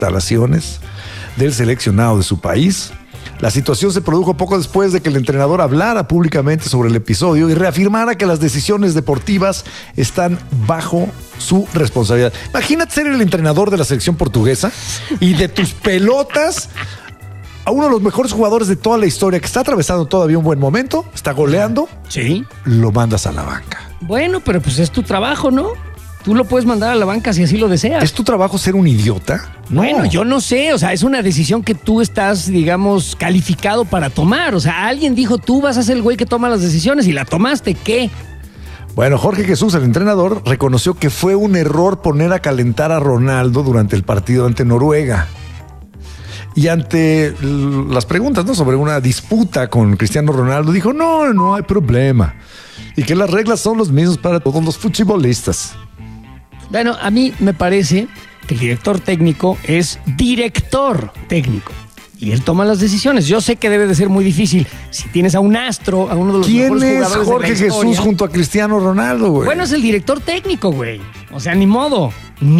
instalaciones del seleccionado de su país. La situación se produjo poco después de que el entrenador hablara públicamente sobre el episodio y reafirmara que las decisiones deportivas están bajo su responsabilidad. Imagínate ser el entrenador de la selección portuguesa y de tus pelotas a uno de los mejores jugadores de toda la historia, que está atravesando todavía un buen momento, está goleando, sí, lo mandas a la banca. Bueno, pero pues es tu trabajo, ¿no? Tú lo puedes mandar a la banca si así lo deseas. ¿Es tu trabajo ser un idiota? No. Bueno, yo no sé, o sea, es una decisión que tú estás, digamos, calificado para tomar. O sea, alguien dijo, tú vas a ser el güey que toma las decisiones y la tomaste, ¿qué? Bueno, Jorge Jesús, el entrenador, reconoció que fue un error poner a calentar a Ronaldo durante el partido ante Noruega. Y ante las preguntas, ¿no?, sobre una disputa con Cristiano Ronaldo, dijo, no hay problema. Y que las reglas son las mismas para todos los futbolistas. Bueno, a mí me parece que el director técnico es director técnico y él toma las decisiones. Yo sé que debe de ser muy difícil si tienes a un astro, a uno de los mejores jugadores de la historia. ¿Quién es Jorge Jesús junto a Cristiano Ronaldo, güey? Bueno, es el director técnico, güey. O sea, ni modo.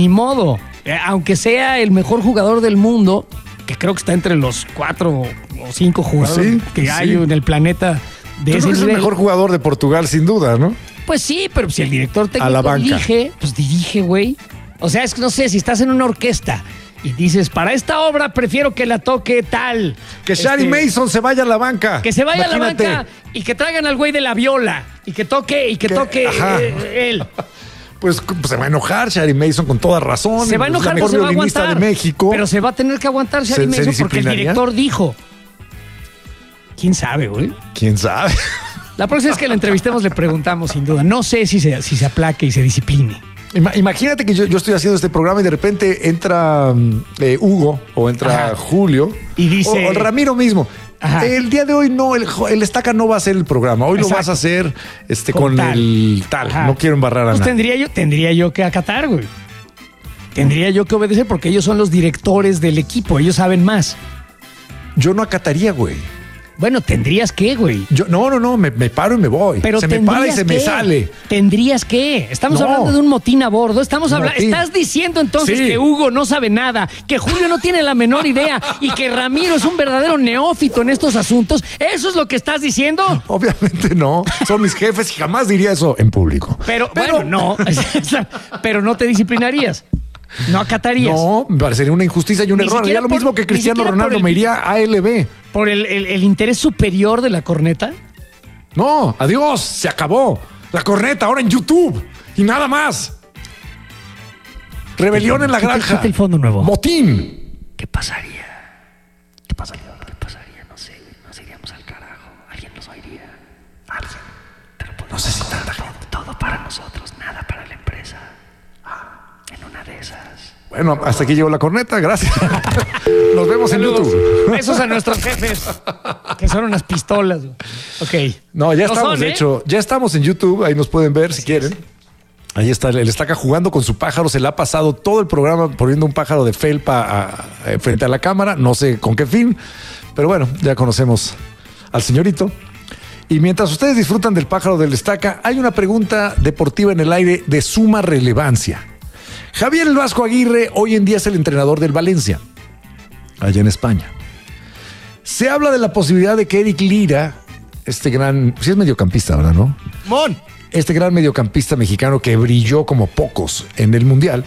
Aunque sea el mejor jugador del mundo, que creo que está entre los 4 o 5 jugadores que hay en el planeta de ese nivel. Es el mejor jugador de Portugal, sin duda, ¿no? Pues sí, pero si el director técnico dirige, pues dirige, güey. O sea, es que no sé, si estás en una orquesta y dices, para esta obra prefiero que la toque tal. Que Shari Mason se vaya a la banca. Que se vaya a la banca y que traigan al güey de la viola y que toque él. Pues se va a enojar Shari Mason con toda razón. Se va a enojar, pero se va a aguantar. De México. Pero se va a tener que aguantar Shari Mason porque el director dijo. ¿Quién sabe, güey? ¿Quién sabe? La próxima vez que la entrevistemos le preguntamos, sin duda. No sé si se aplaque y se discipline. Imagínate que yo estoy haciendo este programa y de repente entra Hugo o entra Julio y dice, o Ramiro mismo. Ajá. El día de hoy no, el Estaca no va a hacer el programa. Hoy lo vas a hacer con el tal. Ajá. No quiero embarrar a nadie. Tendría yo que acatar, güey. Tendría yo que obedecer porque ellos son los directores del equipo. Ellos saben más. Yo no acataría, güey. Bueno, tendrías que, güey. No, me paro y me voy. Pero se me para y se me sale. Tendrías que. Estamos hablando de un motín a bordo. Estás diciendo entonces que Hugo no sabe nada, que Julio no tiene la menor idea y que Ramiro es un verdadero neófito en estos asuntos. ¿Eso es lo que estás diciendo? Obviamente no. Son mis jefes y jamás diría eso en público. Pero bueno, no. Pero no te disciplinarías. No acatarías. No, me parecería una injusticia y un error. Haría lo mismo que Cristiano Ronaldo, me iría a ALB. ¿Por el interés superior de la corneta? No, adiós, se acabó. La corneta ahora en YouTube y nada más. Rebelión en la granja. El fondo nuevo. Motín. ¿Qué pasaría? ¿Qué pasaría? No sé. Nos iríamos al carajo. ¿Alguien nos oiría? ¿Alguien? No sé si tanta gente. Todo para nosotros, nada para la empresa. En una de esas. Bueno, hasta aquí llegó la corneta, gracias. Nos vemos en YouTube. Besos a nuestros jefes, que son unas pistolas. Ok. No, ya estamos, de hecho, ya estamos en YouTube, ahí nos pueden ver si quieren. Ahí está, el Estaca jugando con su pájaro, se le ha pasado todo el programa poniendo un pájaro de felpa frente a la cámara, no sé con qué fin, pero bueno, ya conocemos al señorito. Y mientras ustedes disfrutan del pájaro del Estaca, hay una pregunta deportiva en el aire de suma relevancia. Javier El Vasco Aguirre hoy en día es el entrenador del Valencia, allá en España. Se habla de la posibilidad de que Eric Lira, este gran, sí es mediocampista, ¿verdad, no? Este gran mediocampista mexicano que brilló como pocos en el Mundial,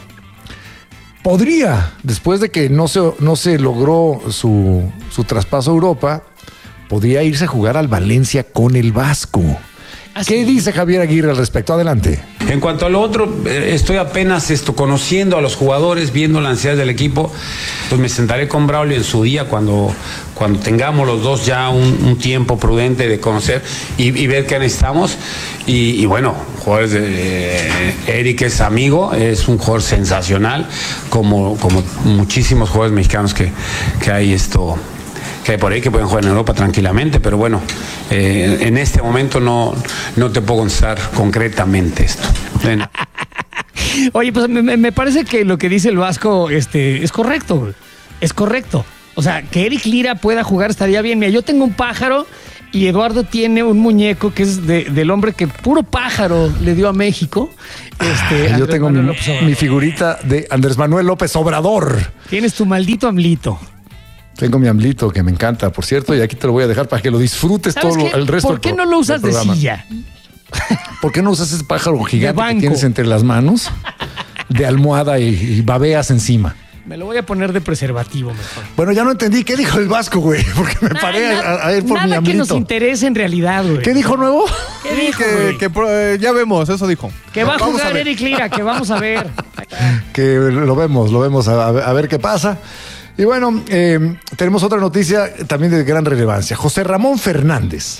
podría, después de que no se logró su traspaso a Europa, podría irse a jugar al Valencia con el Vasco. ¿Qué dice Javier Aguirre al respecto? Adelante. En cuanto a lo otro, estoy apenas conociendo a los jugadores, viendo la ansiedad del equipo. Pues me sentaré con Braulio en su día cuando tengamos los dos ya un tiempo prudente de conocer y ver qué necesitamos. Y bueno, jugadores Eric es amigo, es un jugador sensacional, como muchísimos jugadores mexicanos que hay que hay por ahí que pueden jugar en Europa tranquilamente, pero bueno, en este momento no te puedo contestar concretamente esto. Bueno. Oye, pues me parece que lo que dice el Vasco es correcto, güey. Es correcto. O sea, que Eric Lira pueda jugar estaría bien. Mira, yo tengo un pájaro Y Eduardo tiene un muñeco que es del hombre que puro pájaro le dio a México. Yo tengo mi figurita de Andrés Manuel López Obrador. Tienes tu maldito AMLito. Tengo mi AMLito que me encanta, por cierto, y aquí te lo voy a dejar para que lo disfrutes todo el resto. ¿Por qué no lo usas de silla? ¿Por qué no usas ese pájaro gigante que tienes entre las manos? De almohada y babeas encima. Me lo voy a poner de preservativo mejor. Bueno, ya no entendí. ¿Qué dijo el Vasco, güey? Porque me paré a ir por mi Nada AMLito. que nos interese en realidad, güey. ¿Qué dijo nuevo? ¿Qué dijo, que ya vemos, eso dijo. Que va a jugar Eric Lira, que vamos a ver. Que lo vemos a ver qué pasa. Y bueno, tenemos otra noticia también de gran relevancia. José Ramón Fernández.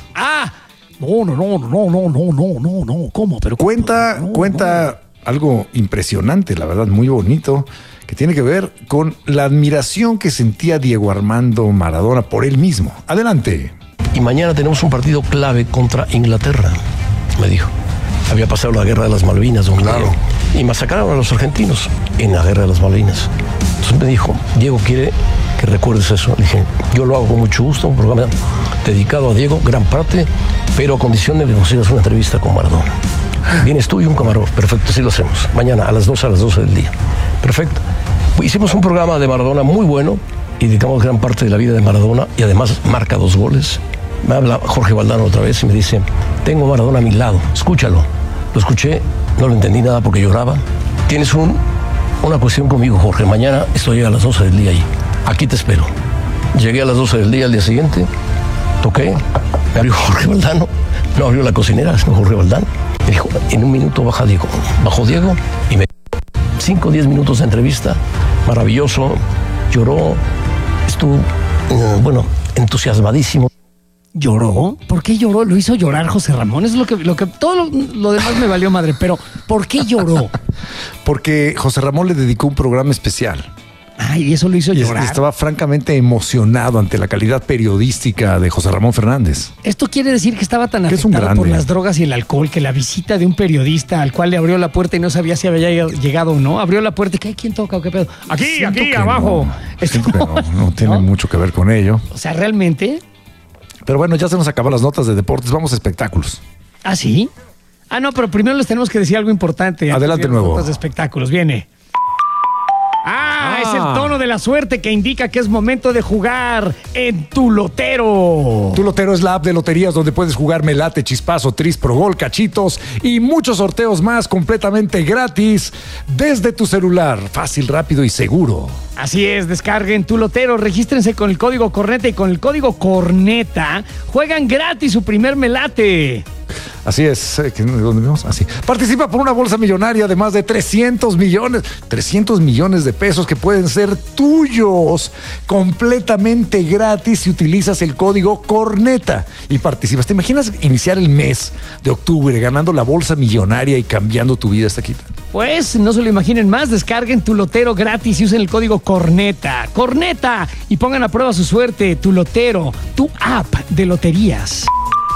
No. ¿Cómo? Pero Cuenta algo impresionante, la verdad, muy bonito, que tiene que ver con la admiración que sentía Diego Armando Maradona por él mismo. Adelante. Y mañana tenemos un partido clave contra Inglaterra, me dijo. Había pasado la guerra de las Malvinas, don Diego, y masacraron a los argentinos en la guerra de las Malvinas. Entonces me dijo, Diego quiere que recuerdes eso. Le dije, yo lo hago con mucho gusto, un programa dedicado a Diego, gran parte, pero a condición de que consigas una entrevista con Maradona. Vienes tú y un camarógrafo. Perfecto, así lo hacemos. Mañana a las 12 del día. Perfecto. Hicimos un programa de Maradona muy bueno y dedicamos gran parte de la vida de Maradona y además marca 2 goles. Me habla Jorge Valdano otra vez y me dice, tengo a Maradona a mi lado, escúchalo. Lo escuché, no lo entendí nada porque lloraba. Tienes una cuestión conmigo, Jorge. Mañana estoy a las 12 del día ahí. Aquí te espero. Llegué a las 12 del día al día siguiente, toqué, me abrió Jorge Valdano. No abrió la cocinera, sino Jorge Valdano. Me dijo, en un minuto baja Diego. Bajó Diego y me 5 o 10 minutos de entrevista. Maravilloso. Lloró. Estuvo, entusiasmadísimo. ¿Lloró? ¿Por qué lloró? Lo hizo llorar José Ramón. Es lo que todo lo demás me valió madre. Pero, ¿por qué lloró? Porque José Ramón le dedicó un programa especial. Ay, eso lo hizo llorar. Estaba francamente emocionado ante la calidad periodística de José Ramón Fernández. Esto quiere decir que estaba tan afectado por las drogas y el alcohol que la visita de un periodista al cual le abrió la puerta y no sabía si había llegado o no, abrió la puerta y ¿qué? ¿Quién toca o qué pedo? Aquí, abajo. No tiene mucho que ver con ello. O sea, realmente. Pero bueno, ya se nos acaban las notas de deportes. Vamos a espectáculos. ¿Ah, sí? Ah, no, pero primero les tenemos que decir algo importante. Adelante, nuevo. Notas de espectáculos. Viene. Es el tono de la suerte que indica que es momento de jugar en Tu Lotero. Tu Lotero es la app de loterías donde puedes jugar Melate, Chispazo, Tris, Pro Gol, Cachitos y muchos sorteos más completamente gratis desde tu celular. Fácil, rápido y seguro. Así es, descarguen Tu Lotero, regístrense con el código Corneta y con el código Corneta juegan gratis su primer melate. Así es, ¿dónde vemos? Así. Participa por una bolsa millonaria de más de 300 millones de pesos que pueden ser tuyos completamente gratis si utilizas el código Corneta y participas. ¿Te imaginas iniciar el mes de octubre ganando la bolsa millonaria y cambiando tu vida hasta aquí? Pues no se lo imaginen más, descarguen Tu Lotero gratis y usen el código Corneta. ¡Corneta! Y pongan a prueba su suerte. Tu Lotero, tu app de loterías.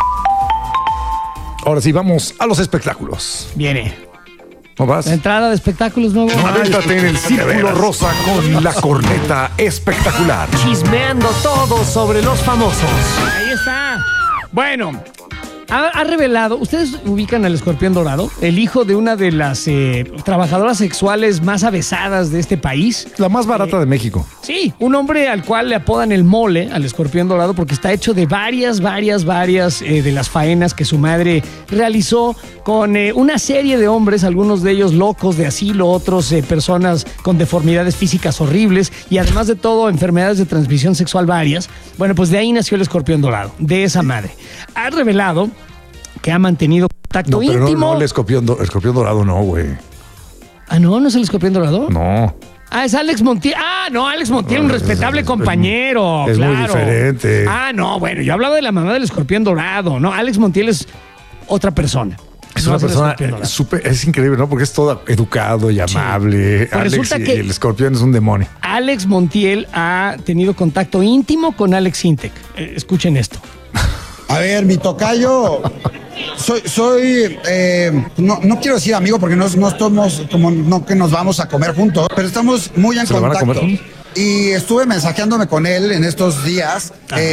Ahora sí, vamos a los espectáculos. Viene. ¿No vas? La entrada de espectáculos nuevos. Avéntate en el círculo rosa con la corneta espectacular. Chismeando todo sobre los famosos. Ahí está. Bueno, ha revelado, ¿ustedes ubican al Escorpión Dorado? El hijo de una de las trabajadoras sexuales más avesadas de este país. La más barata de México. Sí, un hombre al cual le apodan el Mole, al Escorpión Dorado, porque está hecho de varias de las faenas que su madre realizó con una serie de hombres, algunos de ellos locos de asilo, otros personas con deformidades físicas horribles y además de todo enfermedades de transmisión sexual varias. Bueno, pues de ahí nació el Escorpión Dorado, de esa madre. Ha revelado que ha mantenido contacto íntimo. No, el escorpión dorado no, güey. Ah, ¿no es el Escorpión Dorado? No. Es Alex Montiel. Alex Montiel, un respetable compañero. Es claro. muy diferente. No, bueno, yo hablaba de la mamá del Escorpión Dorado. No, Alex Montiel es otra persona. Es una persona es increíble, ¿no? Porque es todo educado y amable. Sí. Pues Alex y el Escorpión es un demonio. Alex Montiel ha tenido contacto íntimo con Alex Intec. Escuchen esto. A ver, mi tocayo, no quiero decir amigo porque no estamos como no que nos vamos a comer juntos, pero estamos muy en contacto. y estuve mensajeándome con él en estos días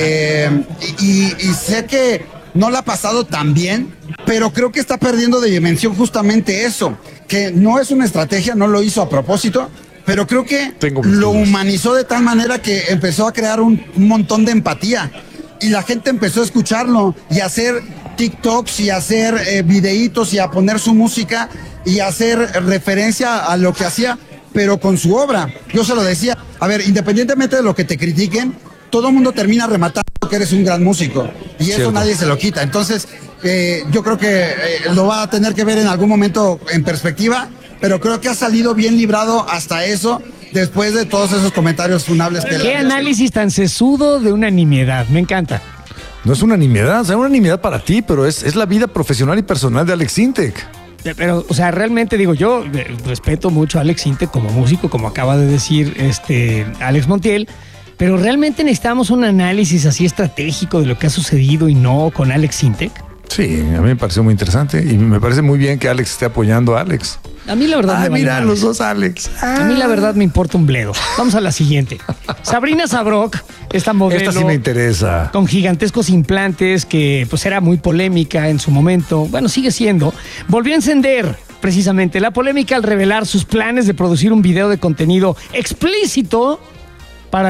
y sé que no la ha pasado tan bien, pero creo que está perdiendo de dimensión justamente eso, que no es una estrategia, no lo hizo a propósito, pero creo que lo humanizó de tal manera que empezó a crear un montón de empatía y la gente empezó a escucharlo y a hacer TikToks y a hacer videitos y a poner su música y a hacer referencia a lo que hacía, pero con su obra. Yo se lo decía, a ver, independientemente de lo que te critiquen, todo el mundo termina rematando que eres un gran músico y eso nadie se lo quita. Entonces, yo creo que lo va a tener que ver en algún momento en perspectiva, pero creo que ha salido bien librado hasta eso después de todos esos comentarios funables que ¿Qué análisis tan sesudo de una nimiedad? Me encanta. No es una nimiedad, o sea, una nimiedad para ti, pero es la vida profesional y personal de Alex Sintek. Pero, o sea, realmente digo, yo respeto mucho a Alex Sintek como músico, como acaba de decir Alex Montiel, pero realmente necesitamos un análisis así estratégico de lo que ha sucedido y no con Alex Sintek. Sí, a mí me pareció muy interesante y me parece muy bien que Alex esté apoyando a Alex. A mí la verdad mira, los dos Alex. A mí la verdad me importa un bledo. Vamos a la siguiente. Sabrina Sabrok, esta modelo. Esta sí me interesa. Con gigantescos implantes que pues era muy polémica en su momento. Bueno, sigue siendo. Volvió a encender precisamente la polémica al revelar sus planes de producir un video de contenido explícito para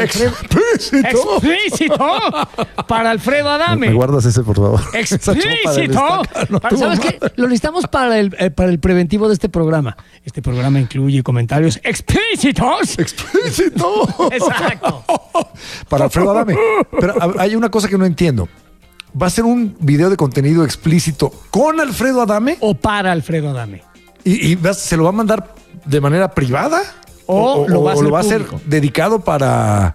explícito para Alfredo Adame. ¿Me guardas ese, por favor? Explícito. ¿Sabes qué? Lo necesitamos para el preventivo de este programa. Este programa incluye comentarios explícitos. ¡Explícito! Exacto. Para Alfredo Adame. Pero hay una cosa que no entiendo. ¿Va a ser un video de contenido explícito con Alfredo Adame? ¿O para Alfredo Adame? ¿Y se lo va a mandar de manera privada? ¿O lo va a hacer dedicado para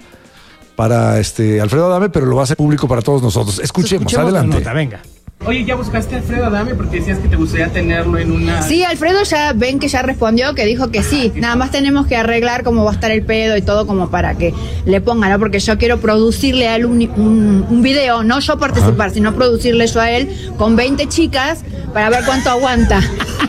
Alfredo Adame, pero lo va a hacer público para todos nosotros? Escuchemos adelante. La nota, venga. Oye, ¿ya buscaste a Alfredo Adame? Porque decías que te gustaría tenerlo en una... Sí, Alfredo ya ven que ya respondió, que dijo que sí. Nada más tenemos que arreglar cómo va a estar el pedo y todo como para que le pongan, ¿no? Porque yo quiero producirle a él un video, no yo participar, sino producirle yo a él con 20 chicas para ver cuánto aguanta.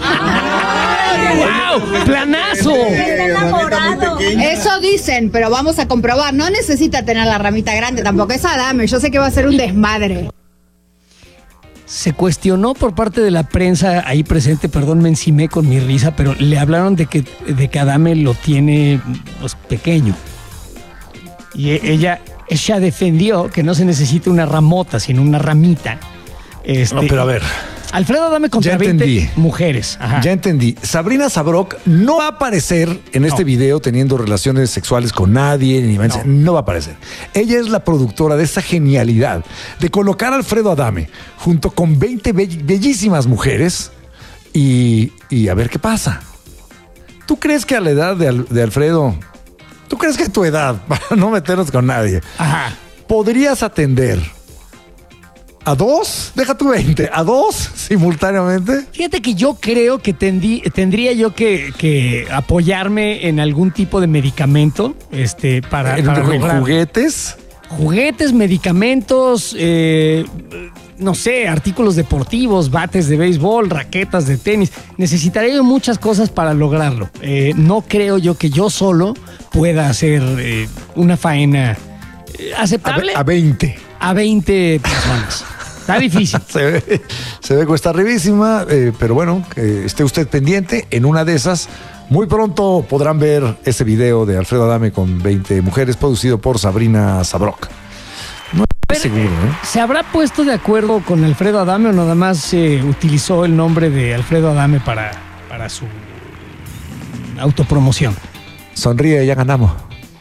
¡Wow! ¡Planazo! Eso dicen, pero vamos a comprobar. No necesita tener la ramita grande, tampoco es Adame. Yo sé que va a ser un desmadre. Se cuestionó por parte de la prensa ahí presente, perdón, me encimé con mi risa, pero le hablaron de que Adame lo tiene pues, pequeño. Y ella defendió que no se necesita una ramota, sino una ramita. No, pero a ver. Alfredo Adame contra 20 mujeres. Ajá. Ya entendí. Sabrina Sabrok no va a aparecer en este video teniendo relaciones sexuales con nadie, no va a aparecer. Ella es la productora de esa genialidad de colocar a Alfredo Adame junto con 20 bellísimas mujeres y a ver qué pasa. ¿Tú crees que a la edad de Alfredo, tú crees que a tu edad, para no meternos con nadie, podrías atender a 2? Deja tu 20, a 2 simultáneamente. Fíjate que yo creo que tendría yo que apoyarme en algún tipo de medicamento para lograr. ¿Juguetes? Juguetes, medicamentos, no sé, artículos deportivos, bates de béisbol, raquetas de tenis. Necesitaría yo muchas cosas para lograrlo. No creo yo que yo solo pueda hacer una faena aceptable. A 20. A 20 personas. Está difícil. Se ve cuesta arribísima, pero bueno, esté usted pendiente. En una de esas, muy pronto podrán ver ese video de Alfredo Adame con 20 mujeres, producido por Sabrina Sabrok. No estoy seguro, ¿eh? ¿Se habrá puesto de acuerdo con Alfredo Adame o nada más utilizó el nombre de Alfredo Adame para su autopromoción? Sonríe, ya ganamos.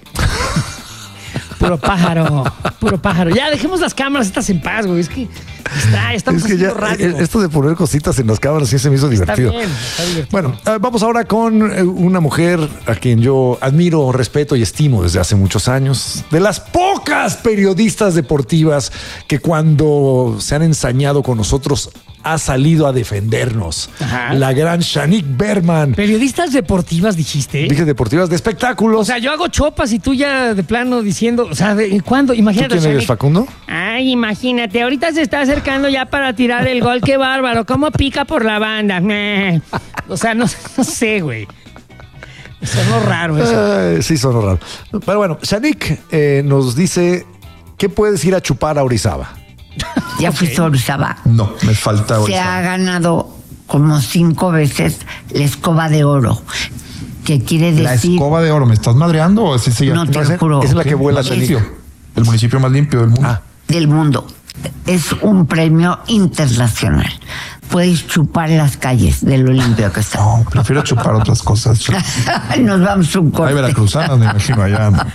Puro pájaro. Ya, dejemos las cámaras estas en paz, güey. Es que estamos haciendo radio. Esto de poner cositas en las cámaras sí se me hizo divertido. Está divertido. Bueno, vamos ahora con una mujer a quien yo admiro, respeto y estimo desde hace muchos años. De las pocas periodistas deportivas que cuando se han ensañado con nosotros ha salido a defendernos. Ajá. La gran Shanique Berman. ¿Periodistas deportivas dijiste? Dije deportivas de espectáculos. O sea, yo hago chopas y tú ya de plano diciendo, o sea, ¿cuándo? Imagínate. ¿Tú quién eres, Facundo? Ay, imagínate, ahorita se está acercando ya para tirar el gol, qué bárbaro, cómo pica por la banda. O sea, no sé, güey. Sonó raro eso. Sí, sonó raro. Pero bueno, Shanique nos dice, ¿qué puedes ir a chupar a Orizaba? ¿Ya fuiste a Orizaba? No, me falta Se Orizaba. ha ganado como 5 veces la escoba de oro. ¿Qué quiere decir? La escoba de oro, ¿me estás madreando o así se llama? No, te lo juro. Es la que vuela Shanique. Shanique. El municipio más limpio del mundo. Del mundo. Es un premio internacional. Puedes chupar las calles de lo limpio que está. No, prefiero chupar otras cosas. Nos vamos a un corte. Hay veracruzanas, me imagino, allá.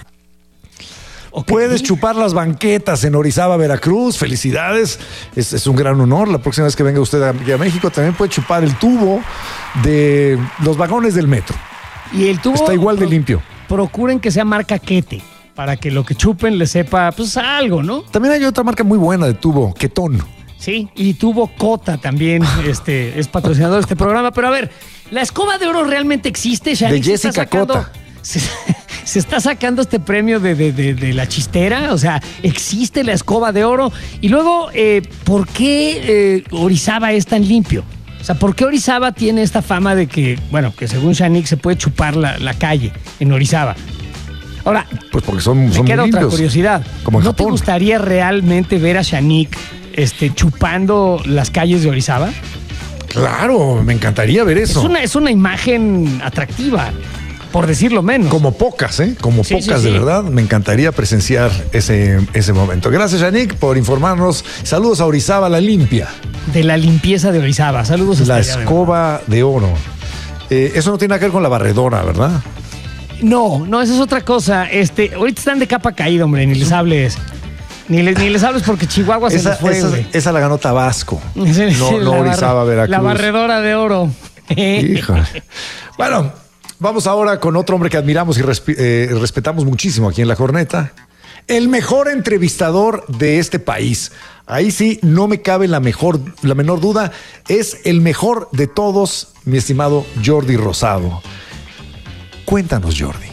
Puedes chupar las banquetas en Orizaba, Veracruz. Felicidades. Es un gran honor. La próxima vez que venga usted aquí a México también puede chupar el tubo de los vagones del metro. Y el tubo Está igual de limpio. Procuren que sea marca Quete, para que lo que chupen le sepa pues a algo, ¿no? También hay otra marca muy buena de tubo, Ketón. Sí, y tuvo Cota también, es patrocinador de este programa. Pero a ver, ¿la escoba de oro realmente existe, Shanique? De Jessica Cota. Se está sacando este premio de la chistera, o sea, existe la escoba de oro. Y luego, ¿por qué Orizaba es tan limpio? O sea, ¿por qué Orizaba tiene esta fama de que, bueno, que según Shanique se puede chupar la calle en Orizaba? Ahora, pues porque son me queda muy otra limpios, curiosidad. como en ¿No te Japón. gustaría realmente ver a Shanique chupando las calles de Orizaba? Claro, me encantaría ver eso. Es una imagen atractiva, por decirlo menos. Como pocas, ¿eh? Como Sí, pocas, sí, de sí. verdad. Me encantaría presenciar ese momento. Gracias, Shanique, por informarnos. Saludos a Orizaba, la limpia. De la limpieza de Orizaba. Saludos hasta La allá, de escoba de oro. Eso no tiene nada que ver con la barredora, ¿verdad? No, esa es otra cosa. Ahorita están de capa caída, hombre, ni les hables. Ni les hables porque Chihuahua se les fue, güey. Esa la ganó Tabasco. No La Orizaba, Veracruz. La barredora de oro. Híjole. Bueno, vamos ahora con otro hombre que admiramos y respetamos muchísimo aquí en La Corneta. El mejor entrevistador de este país. Ahí sí, no me cabe la menor duda. Es el mejor de todos, mi estimado Jordi Rosado. Cuéntanos, Jordi.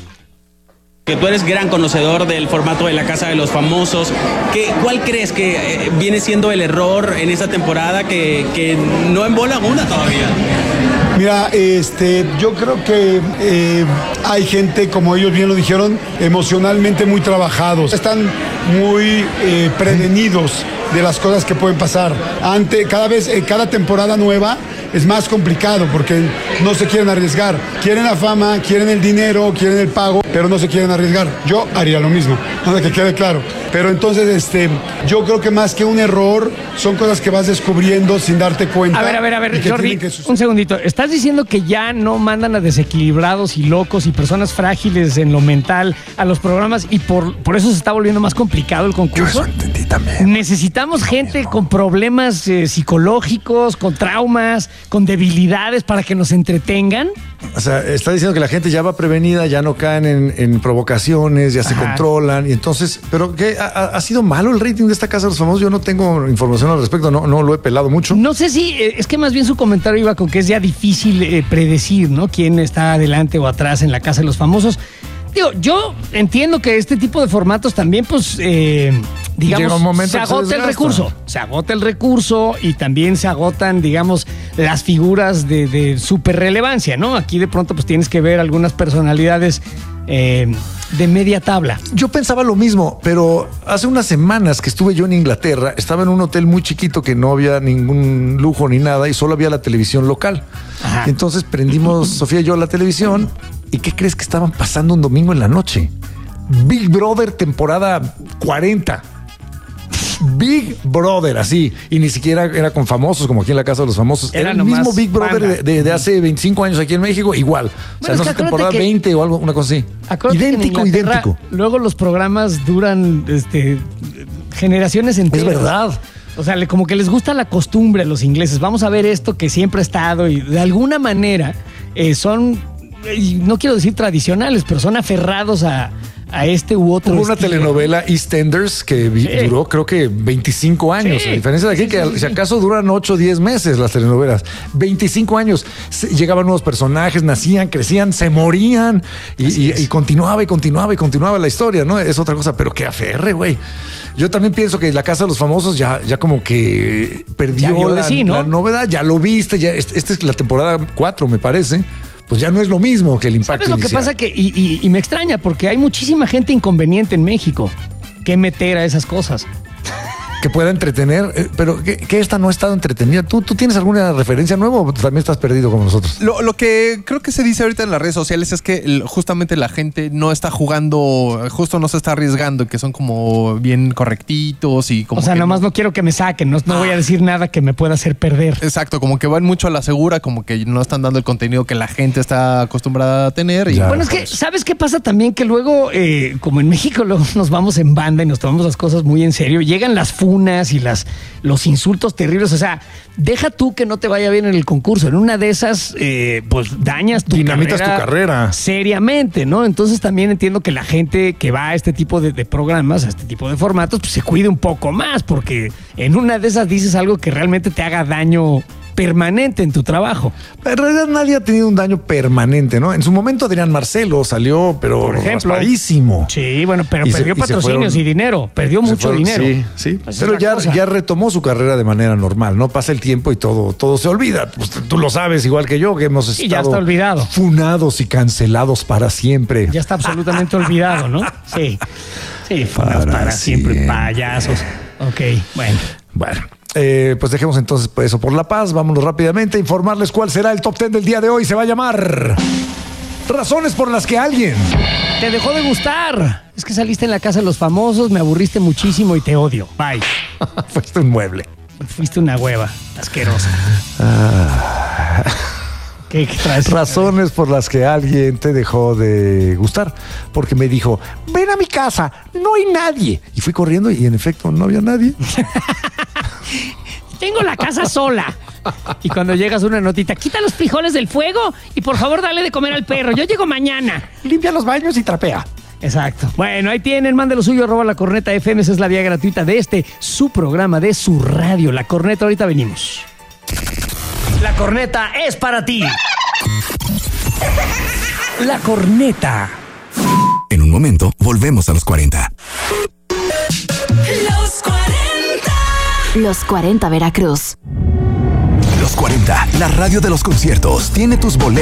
Que tú eres gran conocedor del formato de la Casa de los Famosos. ¿Cuál crees que viene siendo el error en esta temporada que no embola una todavía? Mira, yo creo que hay gente, como ellos bien lo dijeron, emocionalmente muy trabajados. Están muy prevenidos de las cosas que pueden pasar. Cada temporada nueva es más complicado porque no se quieren arriesgar. Quieren la fama, quieren el dinero, quieren el pago, pero no se quieren arriesgar. Yo haría lo mismo, para que quede claro. Pero entonces, yo creo que más que un error, son cosas que vas descubriendo sin darte cuenta. A ver, Jordi, un segundito. ¿Estás diciendo que ya no mandan a desequilibrados y locos y personas frágiles en lo mental a los programas y por eso se está volviendo más complicado el concurso? Yo eso entendí también. Necesitamos gente con problemas psicológicos, con traumas, con debilidades para que nos entretengan. O sea, está diciendo que la gente ya va prevenida, ya no caen en provocaciones, ya se controlan. Y entonces, ¿pero qué? ¿Ha sido malo el rating de esta Casa de los Famosos? Yo no tengo información al respecto, no lo he pelado mucho. No sé si, es que más bien su comentario iba con que es ya difícil predecir, ¿no? Quién está adelante o atrás en la Casa de los Famosos. Digo, yo entiendo que este tipo de formatos también, pues, digamos, se agota el recurso. Se agota el recurso y también se agotan, digamos, las figuras de súper relevancia, ¿no? Aquí de pronto, pues, tienes que ver algunas personalidades de media tabla. Yo pensaba lo mismo, pero hace unas semanas que estuve yo en Inglaterra, estaba en un hotel muy chiquito que no había ningún lujo ni nada y solo había la televisión local. Ajá. Entonces prendimos Sofía y yo la televisión y ¿qué crees que estaban pasando un domingo en la noche? Big Brother temporada 40. Big Brother, así. Y ni siquiera era con famosos como aquí en la Casa de los Famosos. Era el mismo Big Brother de hace 25 años aquí en México, igual. Bueno, o sea, no sé, temporada 20 o algo, una cosa así. Idéntico. Luego los programas duran generaciones enteras. Es verdad. O sea, como que les gusta la costumbre a los ingleses. Vamos a ver esto que siempre ha estado y de alguna manera son, no quiero decir tradicionales, pero son aferrados a este u otro. Hubo una telenovela, EastEnders, que duró creo que 25 años. A diferencia de aquí, que si acaso duran 8 o 10 meses las telenovelas. 25 años. Llegaban nuevos personajes, nacían, crecían, se morían y continuaba la historia, ¿no? Es otra cosa, pero qué aferre, güey. Yo también pienso que la Casa de los Famosos ya como que perdió la novedad. Ya lo viste, esta es la temporada 4, me parece. pues ya no es lo mismo que el impacto ¿Sabes lo que inicial. pasa? Y me extraña, porque hay muchísima gente inconveniente en México que meter a esas cosas. Que pueda entretener, pero que esta no ha estado entretenida. ¿Tú tienes alguna referencia nueva o también estás perdido como nosotros? Lo que creo que se dice ahorita en las redes sociales es que justamente la gente no está jugando, justo no se está arriesgando, que son como bien correctitos y como. O sea, nomás no quiero que me saquen, no voy a decir nada que me pueda hacer perder. Exacto, como que van mucho a la segura, como que no están dando el contenido que la gente está acostumbrada a tener. Y bueno, es que, ¿sabes qué pasa también? Que luego, como en México, luego nos vamos en banda y nos tomamos las cosas muy en serio. Llegan las funas y los insultos terribles. O sea, deja tú que no te vaya bien en el concurso. En una de esas, pues dañas tu dinamitas tu carrera. Seriamente, ¿no? Entonces también entiendo que la gente que va a este tipo de programas, a este tipo de formatos, pues se cuide un poco más, porque en una de esas dices algo que realmente te haga daño permanente en tu trabajo. En realidad nadie ha tenido un daño permanente, ¿no? En su momento Adrián Marcelo salió, pero por ejemplo, raspadísimo. Sí, bueno, pero perdió patrocinios y dinero. Perdió mucho dinero. Sí. Pues pero ya retomó su carrera de manera normal, ¿no? Pasa el tiempo y todo se olvida. Pues tú lo sabes igual que yo, que hemos estado ya está olvidado. Funados y cancelados para siempre. Ya está absolutamente olvidado, ¿no? Sí, funados para siempre, payasos. Ok, bueno. Pues dejemos entonces eso por la paz. Vámonos rápidamente a informarles cuál será el top 10 del día de hoy. Se va a llamar Razones por las que alguien te dejó de gustar. Es que saliste en La Casa de los Famosos, me aburriste muchísimo y te odio. Bye. Fuiste un mueble. Fuiste una hueva asquerosa. ¿Qué traes? Razones por las que alguien te dejó de gustar. Porque me dijo, ven a mi casa, no hay nadie. Y fui corriendo y en efecto no había nadie. Tengo la casa sola. Y cuando llegas una notita, quita los frijoles del fuego y por favor dale de comer al perro. Yo llego mañana. Limpia los baños y trapea. Exacto. Bueno, ahí tienen, mande lo suyo, @La Corneta FM. Esa es la vía gratuita de su programa, de su radio. La Corneta, ahorita venimos. La Corneta es para ti. La Corneta. En un momento, volvemos a los 40. Los 40. Los 40 Veracruz. Los 40, la radio de los conciertos, tiene tus boletos.